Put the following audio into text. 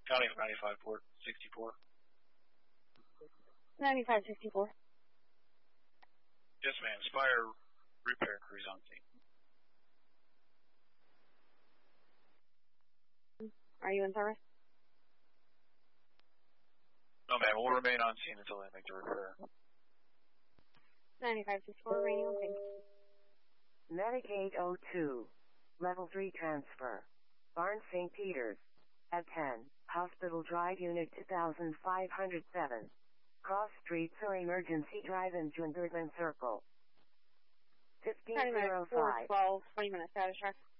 County 95 port 64. 9564. Yes, ma'am. Spire repair crews on scene. Are you in service? No, ma'am. We'll remain on scene until they make the repair. 9564, remaining on scene. Medicaid 02. Level 3 transfer. Barn St. Peter's. At 10. Hospital Drive Unit 2507. Cross Street or Emergency Drive in June Goodman Circle. 1505. 12, 20 minutes, status check.